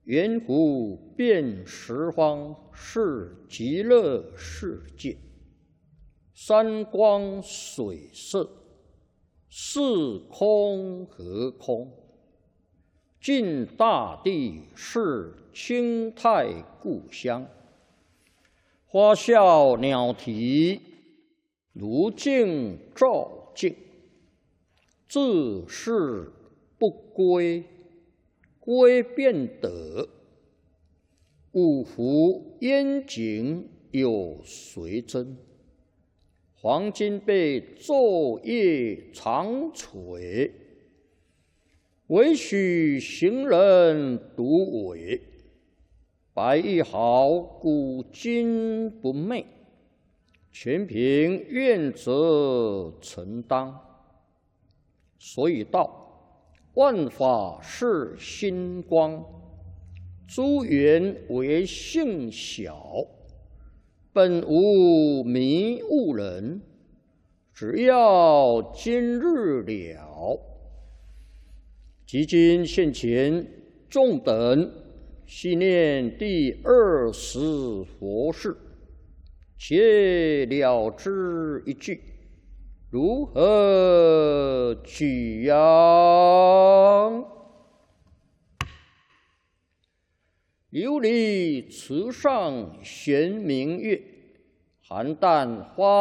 圆湖遍十方是极乐世界，山光水色，是空和空。尽大地是清泰故乡，花笑鸟啼，如镜照镜。自是不归，归便得。五湖烟景有谁真？黄金被昼夜长垂，唯许行人独伟。白玉毫古今不昧，全凭愿者承当。所以道，万法是心光，诸缘为性小，本无迷悟人，只要今日了。即今现前，众等细念第20佛事，且了之一句。如何举扬？琉璃池上悬明月，寒淡花。